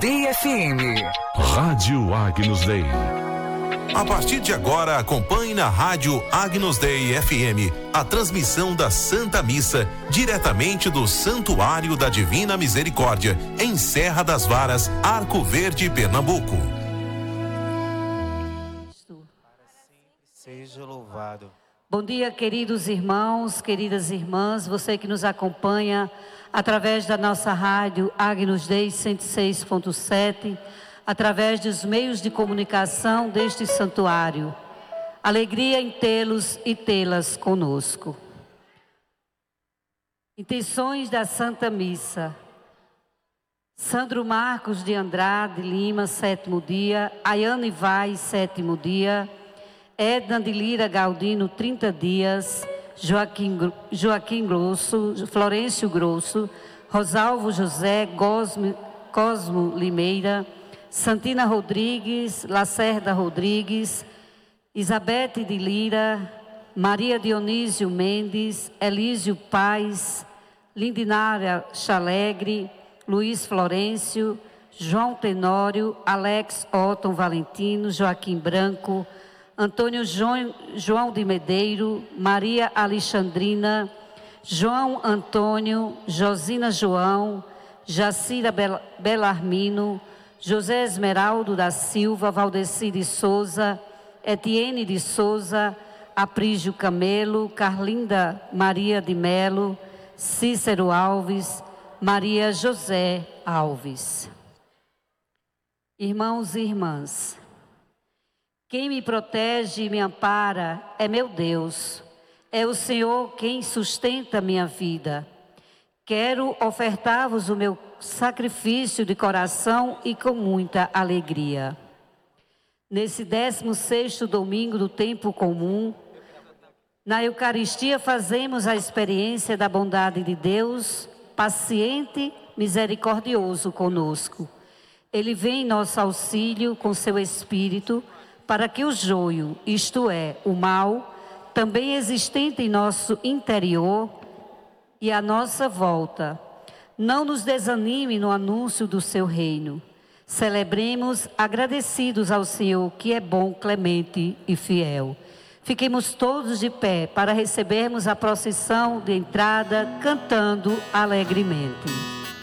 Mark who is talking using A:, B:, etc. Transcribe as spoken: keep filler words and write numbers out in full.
A: Dei F M.
B: Rádio Agnus Dei.
C: A partir de agora, acompanhe na Rádio Agnus Dei F M a transmissão da Santa Missa, diretamente do Santuário da Divina Misericórdia, em Serra das Varas, Arco Verde, Pernambuco.
D: Seja louvado.
E: Bom dia, queridos irmãos, queridas irmãs, você que nos acompanha através da nossa rádio Agnus Dei cento e seis ponto sete, através dos meios de comunicação deste santuário. Alegria em tê-los e tê-las conosco. Intenções da Santa Missa. Sandro Marcos de Andrade Lima, sétimo dia. Ayane Vaz, sétimo dia. Edna de Lira Galdino, trinta dias. Joaquim, Joaquim Grosso, Florencio Grosso, Rosalvo José, Cosmo, Cosmo Limeira, Santina Rodrigues, Lacerda Rodrigues, Isabete de Lira, Maria Dionísio Mendes, Elísio Paz, Lindinária Chalegre, Luiz Florencio, João Tenório, Alex Otton Valentino, Joaquim Branco, Antônio João, João de Medeiro, Maria Alexandrina, João Antônio, Josina João, Jacira Belarmino, José Esmeraldo da Silva, Valdeci de Souza, Etienne de Souza, Aprígio Camelo, Carlinda Maria de Melo, Cícero Alves, Maria José Alves. Irmãos e irmãs, quem me protege e me ampara é meu Deus. É o Senhor quem sustenta minha vida. Quero ofertar-vos o meu sacrifício de coração e com muita alegria. Nesse décimo sexto domingo do tempo comum, na Eucaristia fazemos a experiência da bondade de Deus, paciente, misericordioso conosco. Ele vem em nosso auxílio com seu Espírito, para que o joio, isto é, o mal, também existente em nosso interior e à nossa volta, não nos desanime no anúncio do seu reino. Celebremos agradecidos ao Senhor, que é bom, clemente e fiel. Fiquemos todos de pé para recebermos a procissão de entrada, cantando alegremente.